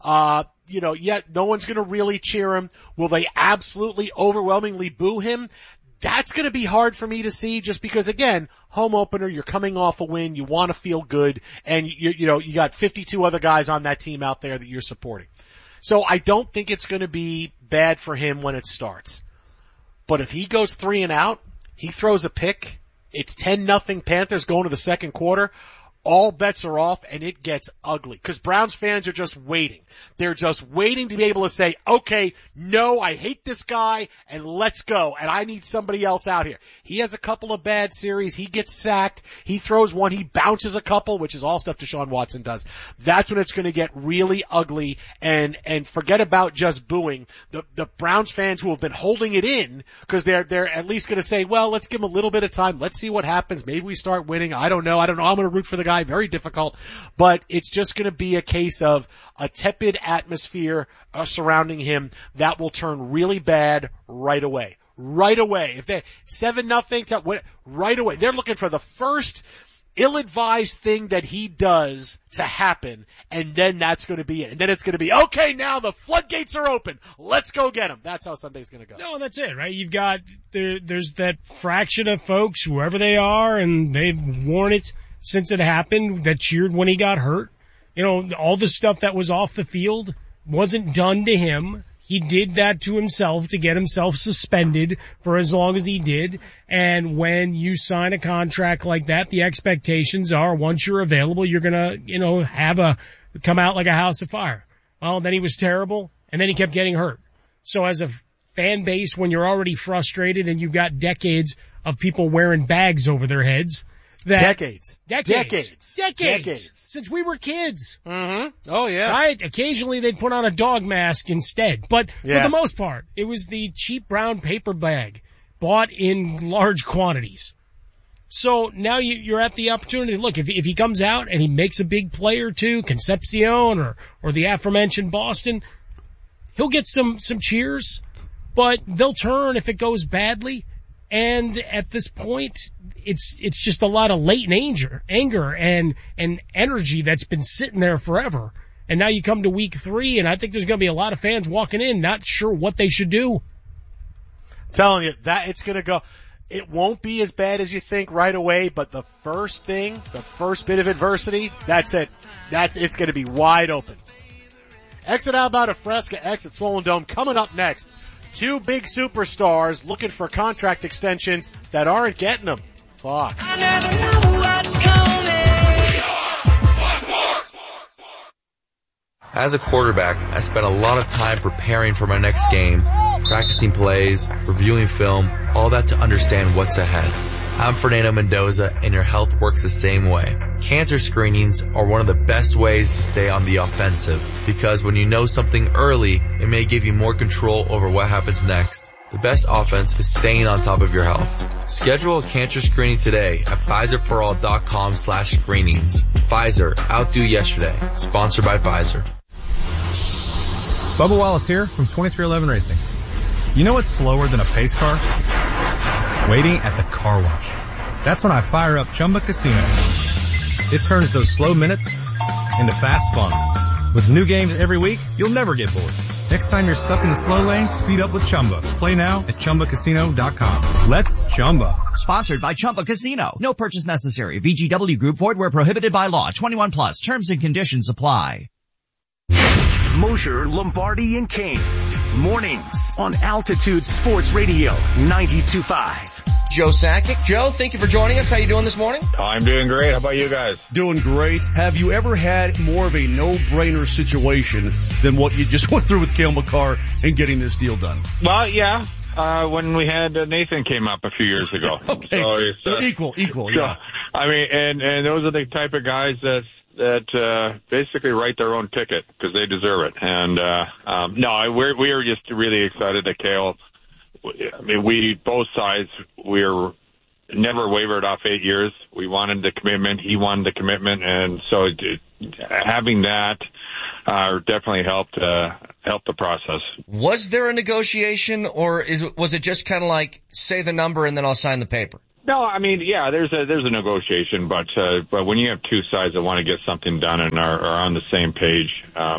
Yet no one's going to really cheer him. Will they absolutely overwhelmingly boo him? That's going to be hard for me to see just because, again, home opener, you're coming off a win, you want to feel good, and you got 52 other guys on that team out there that you're supporting. So I don't think it's going to be bad for him when it starts. But if he goes 3 and out, he throws a pick, it's 10-0 Panthers going to the second quarter, all bets are off and it gets ugly. Because Browns fans are just waiting. They're just waiting to be able to say, okay, no, I hate this guy and let's go. And I need somebody else out here. He has a couple of bad series. He gets sacked. He throws one. He bounces a couple, which is all stuff Deshaun Watson does. That's when it's going to get really ugly and forget about just booing. The Browns fans who have been holding it in because they're at least going to say, well, let's give him a little bit of time. Let's see what happens. Maybe we start winning. I don't know. I'm going to root for the guy. Very difficult, but it's just going to be a case of a tepid atmosphere surrounding him that will turn really bad right away. Right away. If they 7-0, right away. They're looking for the first ill-advised thing that he does to happen, and then that's going to be it. And then it's going to be, okay, now the floodgates are open. Let's go get him. That's how Sunday's going to go. No, that's it, right? You've got, there's that fraction of folks, whoever they are, and they've worn it since it happened, that cheered when he got hurt. All the stuff that was off the field wasn't done to him. He did that to himself to get himself suspended for as long as he did. And when you sign a contract like that, the expectations are once you're available, you're gonna, come out like a house of fire. Well, then he was terrible, and then he kept getting hurt. So as a fan base, when you're already frustrated and you've got decades of people wearing bags over their heads, Decades. Since we were kids. Mm-hmm. Oh, yeah. Right? Occasionally they'd put on a dog mask instead. But for the most part, it was the cheap brown paper bag bought in large quantities. So now you're at the opportunity. Look, if he comes out and he makes a big play or two, Concepcion or the aforementioned Boston, he'll get some cheers, but they'll turn if it goes badly. And at this point, it's just a lot of latent anger and energy that's been sitting there forever. And now you come to week 3, and I think there's going to be a lot of fans walking in not sure what they should do. I'm telling you, that it's going to go. It won't be as bad as you think right away, but the first bit of adversity, that's it. It's going to be wide open. Exit Alabama Fresca, exit Swollen Dome coming up next. 2 big superstars looking for contract extensions that aren't getting them. Fox. I never know what's coming. As a quarterback, I spent a lot of time preparing for my next game, practicing plays, reviewing film, all that to understand what's ahead. I'm Fernando Mendoza, and your health works the same way. Cancer screenings are one of the best ways to stay on the offensive, because when you know something early, it may give you more control over what happens next. The best offense is staying on top of your health. Schedule a cancer screening today at PfizerForAll.com/screenings. Pfizer, outdo yesterday. Sponsored by Pfizer. Bubba Wallace here from 2311 Racing. You know what's slower than a pace car? Waiting at the car wash. That's when I fire up Chumba Casino. It turns those slow minutes into fast fun. With new games every week, you'll never get bored. Next time you're stuck in the slow lane, speed up with Chumba. Play now at ChumbaCasino.com. Let's Chumba. Sponsored by Chumba Casino. No purchase necessary. VGW Group. Void where prohibited by law. 21 plus. Terms and conditions apply. Mosher, Lombardi, and Kane. Mornings on Altitude Sports Radio 92.5. Joe Sakic. Joe, thank you for joining us. How you doing this morning? I'm doing great. How about you guys? Doing great. Have you ever had more of a no-brainer situation than what you just went through with Cale Makar and getting this deal done? Well, yeah. When we had Nathan came up a few years ago. Okay. So it's, equal, so, yeah. I mean, and those are the type of guys that basically write their own ticket because they deserve it. And no, we are just really excited that Cale I mean, both sides, we're never wavered off 8 years. We wanted the commitment. He wanted the commitment. And so having that definitely helped the process. Was there a negotiation, or was it just kind of like, say the number and then I'll sign the paper? No, I mean, yeah, there's a negotiation, but when you have two sides that want to get something done and are on the same page,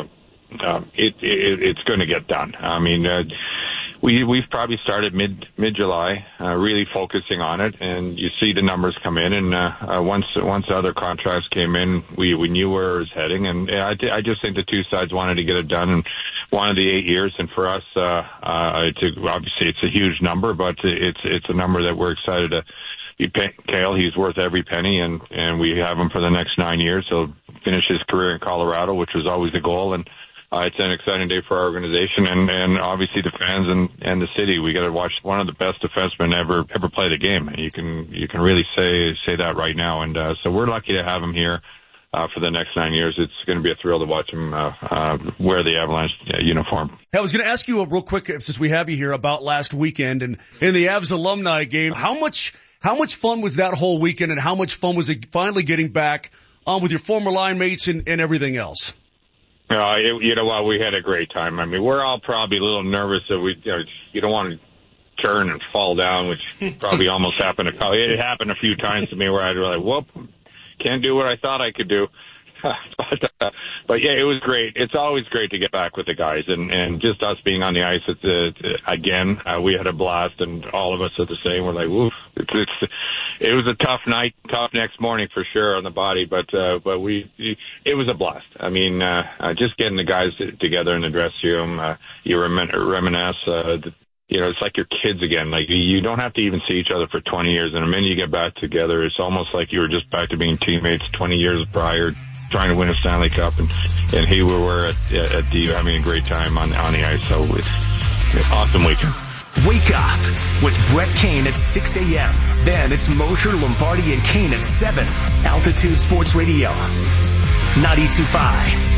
it's going to get done. I mean, we've probably started mid-July, really focusing on it, and you see the numbers come in, and once the other contracts came in, we knew where it was heading, and I just think the two sides wanted to get it done and wanted the 8 years, and for us, obviously it's a huge number, but it's a number that we're excited to be paying Cale. He's worth every penny, and we have him for the next 9 years. He'll finish his career in Colorado, which was always the goal, and it's an exciting day for our organization and obviously the fans and the city. We got to watch one of the best defensemen ever play the game. And you can really say that right now. And so we're lucky to have him here for the next 9 years. It's going to be a thrill to watch him wear the Avalanche uniform. I was going to ask you real quick, since we have you here, about last weekend and in the Avs alumni game. How much fun was that whole weekend, and how much fun was it finally getting back with your former line mates and everything else? You know what? We had a great time. I mean, we're all probably a little nervous that you don't want to turn and fall down, which probably almost happened. It happened a few times to me where I'd be like, whoop, can't do what I thought I could do. But yeah, it was great. It's always great to get back with the guys, and just us being on the ice again. We had a blast, and all of us are the same. We're like, woof. It was a tough night, tough next morning for sure on the body, but it was a blast. I mean, just getting the guys together in the dressing room, you reminisce. It's like your kids again. Like, you don't have to even see each other for 20 years, and the minute you get back together, it's almost like you were just back to being teammates 20 years prior, trying to win a Stanley Cup, and here we were at the having a great time on the ice. So it's an awesome weekend. Wake up with Brett Kane at 6 a.m. Then it's Mosher, Lombardi, and Kane at 7. Altitude Sports Radio, 92.5.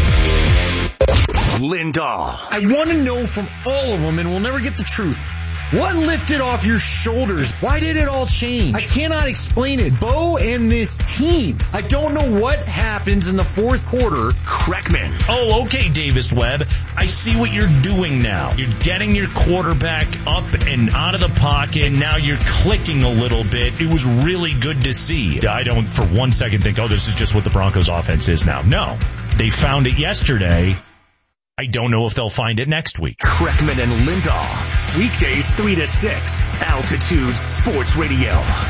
Lindahl. I want to know from all of them, and we'll never get the truth. What lifted off your shoulders? Why did it all change? I cannot explain it. Bo and this team. I don't know what happens in the fourth quarter. Kreckman. Oh, okay, Davis Webb. I see what you're doing now. You're getting your quarterback up and out of the pocket. Now you're clicking a little bit. It was really good to see. I don't for 1 second think, this is just what the Broncos offense is now. No. They found it yesterday. I don't know if they'll find it next week. Kreckman and Lindahl. Weekdays 3 to 6. Altitude Sports Radio,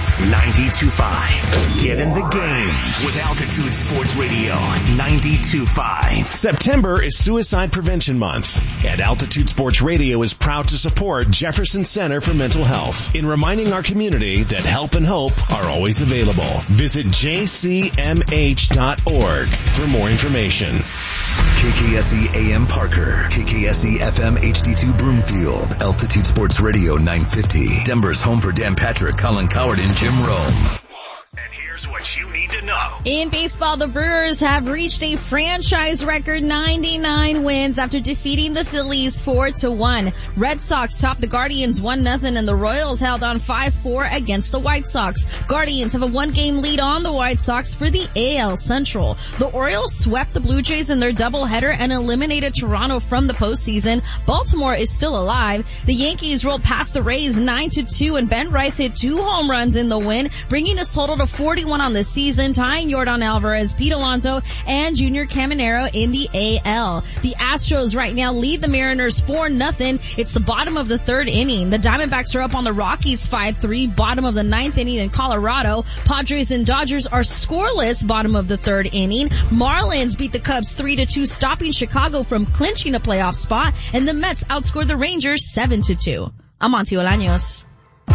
92.5. Get in the game with Altitude Sports Radio, 92.5. September is Suicide Prevention Month, and Altitude Sports Radio is proud to support Jefferson Center for Mental Health in reminding our community that help and hope are always available. Visit jcmh.org for more information. KKSE AM Parker, KKSE FM HD2 Broomfield, Altitude Sports Radio 950, Denver's home for Dan Patrick, Colin Coward, and Jim Rome. Here's what you need to know. In baseball, the Brewers have reached a franchise record 99 wins after defeating the Phillies 4-1. Red Sox topped the Guardians 1-0, and the Royals held on 5-4 against the White Sox. Guardians have a 1-game lead on the White Sox for the AL Central. The Orioles swept the Blue Jays in their doubleheader and eliminated Toronto from the postseason. Baltimore is still alive. The Yankees rolled past the Rays 9-2, and Ben Rice hit 2 home runs in the win, bringing his total to 41 on the season, tying Yordan Alvarez, Pete Alonso, and Junior Caminero in the AL. The Astros right now lead the Mariners 4-0. It's the bottom of the third inning. The Diamondbacks are up on the Rockies 5-3, bottom of the ninth inning in Colorado. Padres and Dodgers are scoreless, bottom of the third inning. Marlins beat the Cubs 3-2, stopping Chicago from clinching a playoff spot, and the Mets outscored the Rangers 7-2. I'm Monty Olaños.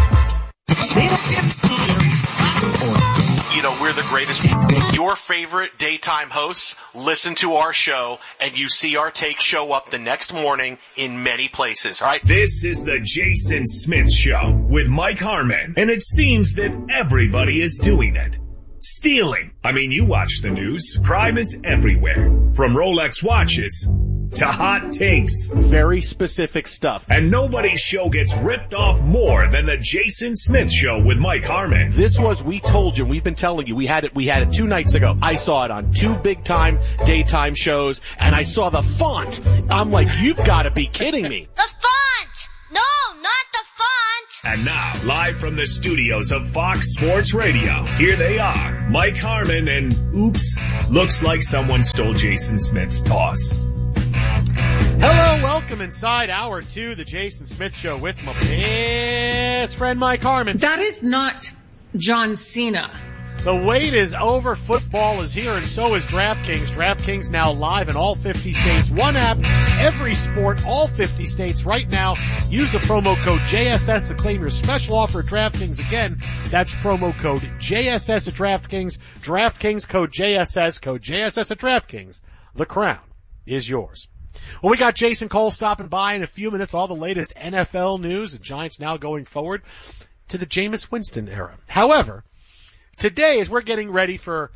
We're the greatest. Your favorite daytime hosts listen to our show, and you see our take show up the next morning in many places. All right. This is the Jason Smith Show with Mike Harmon, and it seems that everybody is doing it. Stealing. I mean, you watch the news. Crime is everywhere. From Rolex watches to hot takes. Very specific stuff. And nobody's show gets ripped off more than the Jason Smith Show with Mike Harmon. This was, we told you, we've been telling you, we had it 2 nights ago. I saw it on 2 big time daytime shows, and I saw the font. I'm like, you've got to be kidding me. The font! No, not the font! And now, live from the studios of Fox Sports Radio, here they are, Mike Harmon and oops, looks like someone stole Jason Smith's toss. Hello, welcome inside hour 2, the Jason Smith Show with my best friend Mike Harmon. That is not John Cena. The wait is over. Football is here, and so is DraftKings. DraftKings now live in all 50 states. One app, every sport, all 50 states right now. Use the promo code JSS to claim your special offer at DraftKings. Again, that's promo code JSS at DraftKings. DraftKings code JSS at DraftKings. The crown is yours. Well, we got Jason Cole stopping by in a few minutes. All the latest NFL news. The Giants now going forward to the Jameis Winston era. However, today, as we're getting ready for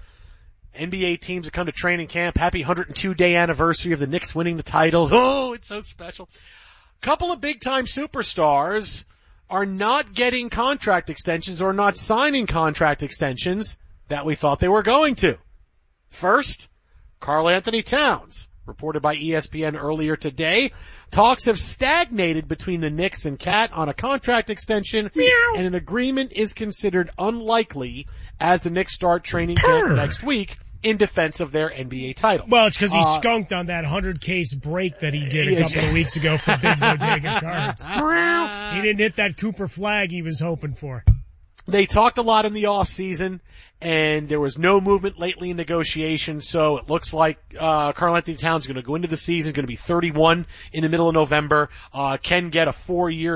NBA teams to come to training camp, happy 102-day anniversary of the Knicks winning the title. Oh, it's so special. Couple of big-time superstars are not getting contract extensions or not signing contract extensions that we thought they were going to. First, Karl Anthony Towns, reported by ESPN earlier today. Talks have stagnated between the Knicks and Cat on a contract extension, and an agreement is considered unlikely as the Knicks start training camp next week in defense of their NBA title. Well, it's because he skunked on that 100-case break that he did a couple of weeks ago for Big Bodega Cards. He didn't hit that Cooper flag he was hoping for. They talked a lot in the off season, and there was no movement lately in negotiations, so it looks like Karl Anthony Towns is going to go into the season, going to be 31 in the middle of November, can get a 4-year,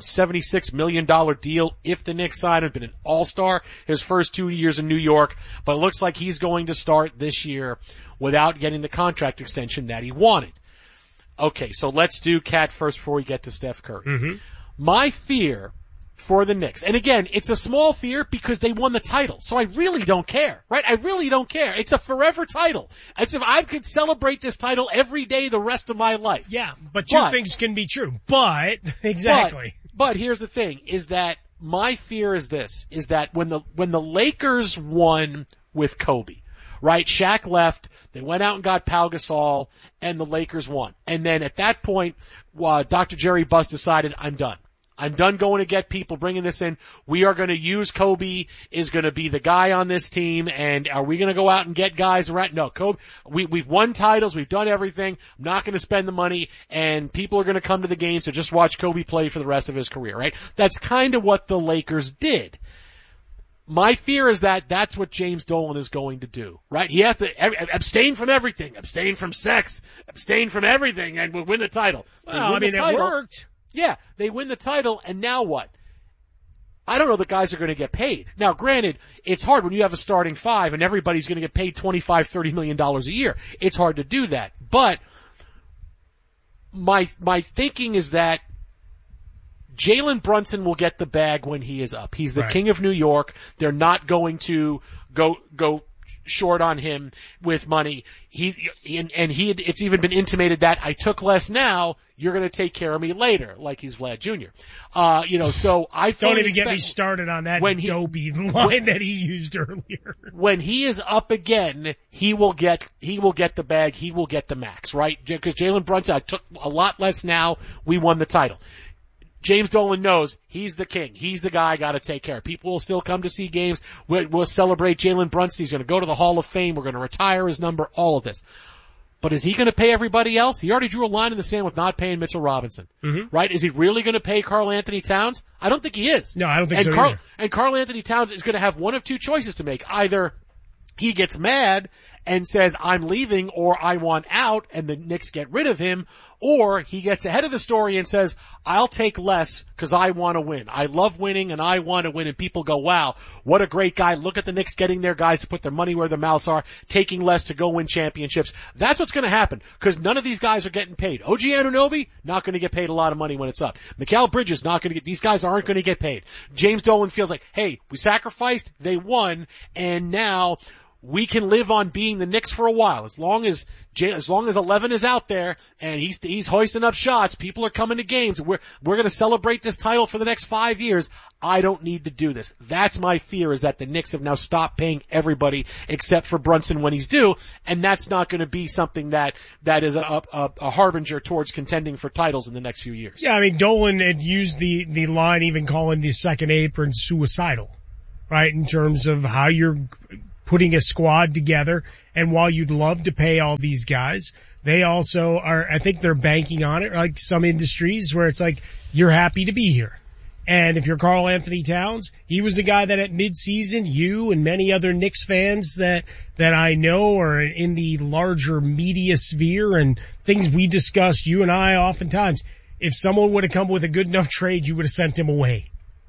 $276 million deal if the Knicks sign him. Been an all-star his first 2 years in New York, but it looks like he's going to start this year without getting the contract extension that he wanted. Okay, so let's do Cat first before we get to Steph Curry. Mm-hmm. My fear for the Knicks. And again, it's a small fear because they won the title. So I really don't care, right? I really don't care. It's a forever title. It's if I could celebrate this title every day the rest of my life. Yeah, but two things can be true. But, exactly. But here's the thing, is that my fear is this, is that when the Lakers won with Kobe, right? Shaq left, they went out and got Pau Gasol, and the Lakers won. And then at that point, Dr. Jerry Buss decided, I'm done. I'm done going to get people bringing this in. We are going to use Kobe is going to be the guy on this team. And are we going to go out and get guys around? No, Kobe, we've won titles. We've done everything. I'm not going to spend the money, and people are going to come to the games to just watch Kobe play for the rest of his career, right? That's kind of what the Lakers did. My fear is that that's what James Dolan is going to do, right? He has to abstain from everything, abstain from sex, abstain from everything, and we'll win the title. Well, I mean, it worked. Yeah, they win the title, and now what? I don't know the guys are going to get paid. Now, granted, it's hard when you have a starting 5 and everybody's going to get paid $25, $30 million a year. It's hard to do that. But my thinking is that Jalen Brunson will get the bag when he is up. He's the king of New York. They're not going to go short on him with money. It's even been intimated that I took less now, you're going to take care of me later, like he's Vlad Jr. So I don't even get me started on that dopey line that he used earlier. When he is up again, he will get the bag, he will get the max, right? Because Jalen Brunson, I took a lot less now, we won the title. James Dolan knows he's the king. He's the guy I got to take care of. People will still come to see games. We'll celebrate Jalen Brunson. He's going to go to the Hall of Fame. We're going to retire his number, all of this. But is he going to pay everybody else? He already drew a line in the sand with not paying Mitchell Robinson. Mm-hmm. Right? Is he really going to pay Karl Anthony Towns? I don't think he is. No, I don't think so either. And Karl Anthony Towns is going to have one of two choices to make. Either he gets mad and says, I'm leaving, or I want out, and the Knicks get rid of him, or he gets ahead of the story and says, I'll take less because I want to win. I love winning and I want to win, and people go, wow, what a great guy. Look at the Knicks getting their guys to put their money where their mouths are, taking less to go win championships. That's what's going to happen because none of these guys are getting paid. OG Anunoby, not going to get paid a lot of money when it's up. Mikal Bridges, not going to get, these guys aren't going to get paid. James Dolan feels like, hey, we sacrificed, they won, and now we can live on being the Knicks for a while. As long as 11 is out there and he's hoisting up shots, people are coming to games. We're going to celebrate this title for the next 5 years. I don't need to do this. That's my fear, is that the Knicks have now stopped paying everybody except for Brunson when he's due, and that's not going to be something that is a harbinger towards contending for titles in the next few years. Yeah, I mean, Dolan had used the line, even calling the second apron suicidal, right? In terms of how you're putting a squad together. And while you'd love to pay all these guys, they also are, I think they're banking on it, like some industries where it's like, you're happy to be here. And if you're Karl Anthony Towns, he was a guy that at midseason, you and many other Knicks fans that I know are in the larger media sphere and things we discuss, you and I oftentimes, if someone would have come with a good enough trade, you would have sent him away.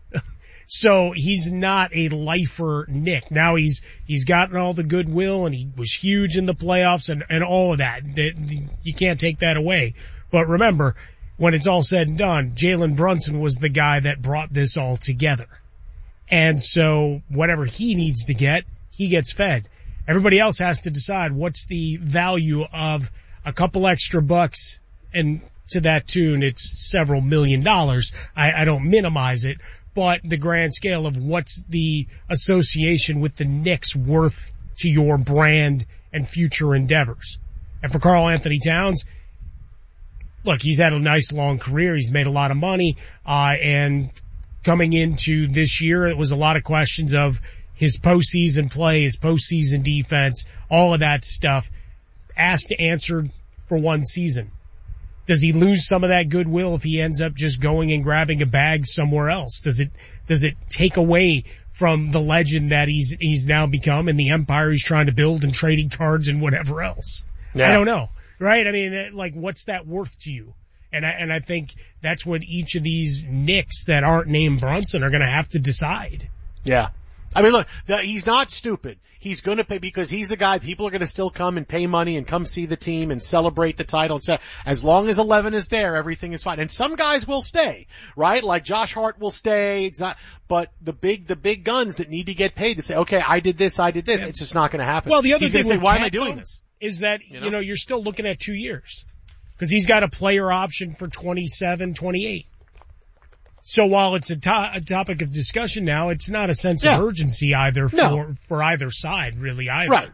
So he's not a lifer Knick. Now he's gotten all the goodwill and he was huge in the playoffs and all of that. You can't take that away. But remember, when it's all said and done, Jalen Brunson was the guy that brought this all together. And so whatever he needs to get, he gets fed. Everybody else has to decide what's the value of a couple extra bucks, and to that tune, it's several $1 million. I don't minimize it, but the grand scale of what's the association with the Knicks worth to your brand and future endeavors. And for Karl Anthony Towns, look, he's had a nice long career. He's made a lot of money. And coming into this year, it was a lot of questions of his postseason play, his postseason defense, all of that stuff asked, answered for one season. Does he lose some of that goodwill if he ends up just going and grabbing a bag somewhere else? Does it take away from the legend that he's now become and the empire he's trying to build and trading cards and whatever else? Yeah. I don't know. Right? I mean, like, what's that worth to you? And I think that's what each of these Knicks that aren't named Brunson are going to have to decide. Yeah. I mean, look, he's not stupid. He's going to pay because he's the guy. People are going to still come and pay money and come see the team and celebrate the title. And so as long as 11 is there, everything is fine. And some guys will stay, right? Like Josh Hart will stay. It's not, but the big guns that need to get paid to say, okay, I did this. Yeah. It's just not going to happen. Well, the other thing say, why am I doing this? Is that, you know, you're still looking at 2 years because he's got a player option for 27, 28. So while it's a topic of discussion now, it's not a sense of urgency either for either side, really, either. Right.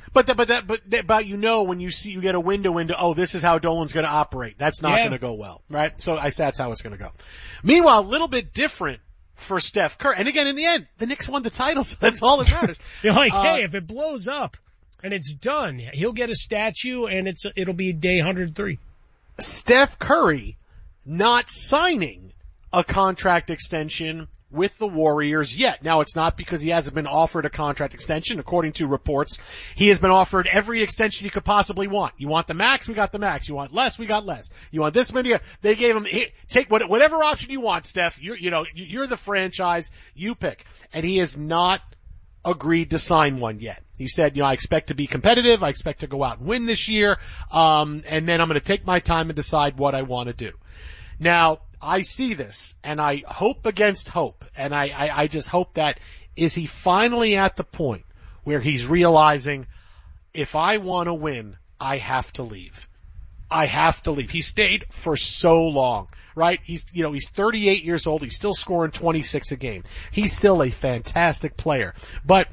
But you know, when you get a window into, oh, this is how Dolan's going to operate. That's not going to go well, right? So that's how it's going to go. Meanwhile, a little bit different for Steph Curry. And again, in the end, the Knicks won the title, so that's all that matters. You're like, hey, if it blows up and it's done, he'll get a statue and it'll be day 103. Steph Curry not signing a contract extension with the Warriors yet. Now, it's not because he hasn't been offered a contract extension. According to reports, he has been offered every extension you could possibly want. You want the max? We got the max. You want less? We got less. You want this many? They gave him, take whatever option you want, Steph. You're the franchise. You pick. And he has not agreed to sign one yet. He said, I expect to be competitive. I expect to go out and win this year. And then I'm going to take my time and decide what I want to do. Now, I see this, and I hope against hope, and I just hope that is he finally at the point where he's realizing, if I want to win, I have to leave. I have to leave. He stayed for so long, right? He's 38 years old. He's still scoring 26 a game. He's still a fantastic player. But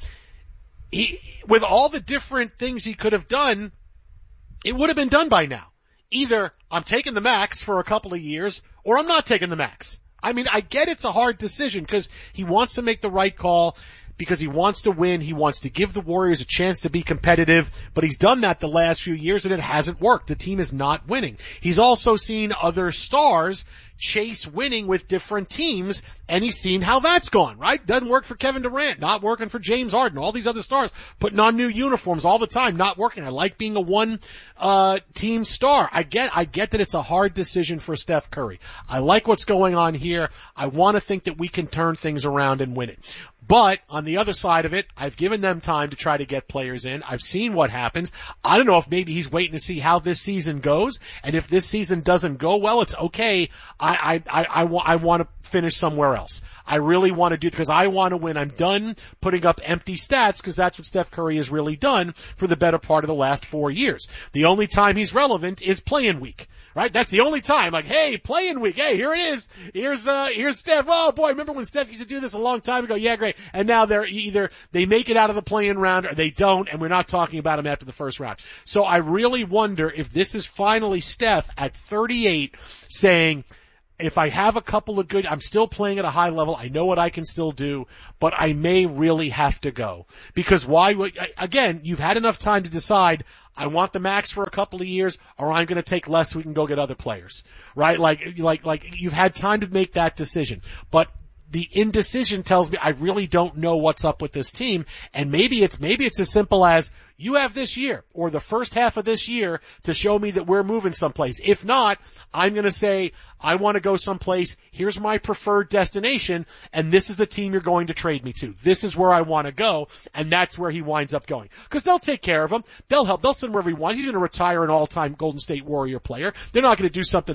with all the different things he could have done, it would have been done by now. Either I'm taking the max for a couple of years, or I'm not taking the max. I mean, I get it's a hard decision because he wants to make the right call, because he wants to win. He wants to give the Warriors a chance to be competitive, but he's done that the last few years and it hasn't worked. The team is not winning. He's also seen other stars chase winning with different teams, and he's seen how that's gone, right? Doesn't work for Kevin Durant, not working for James Harden, all these other stars putting on new uniforms all the time, not working. I like being a one team star. I get that it's a hard decision for Steph Curry. I like what's going on here. I want to think that we can turn things around and win it. But on the other side of it, I've given them time to try to get players in. I've seen what happens. I don't know if maybe he's waiting to see how this season goes. And if this season doesn't go well, it's okay. I want to finish somewhere else. I really want to do it because I want to win. I'm done putting up empty stats because that's what Steph Curry has really done for the better part of the last 4 years. The only time he's relevant is playing week, right? That's the only time. Like, hey, playing week. Hey, here it is. Here's Steph. Oh boy, remember when Steph used to do this a long time ago? Yeah, great. And now they're either they make it out of the play-in round or they don't, and we're not talking about him after the first round. So I really wonder if this is finally Steph at 38 saying, if I have a couple of good, I'm still playing at a high level. I know what I can still do, but I may really have to go. Because again, you've had enough time to decide, I want the max for a couple of years, or I'm going to take less so we can go get other players. Right? Like you've had time to make that decision. But the indecision tells me I really don't know what's up with this team, and maybe it's as simple as you have this year or the first half of this year to show me that we're moving someplace. If not, I'm going to say I want to go someplace. Here's my preferred destination, and this is the team you're going to trade me to. This is where I want to go, and that's where he winds up going. Because they'll take care of him. They'll help. They'll send him wherever he wants. He's going to retire an all-time Golden State Warrior player. They're not going to do something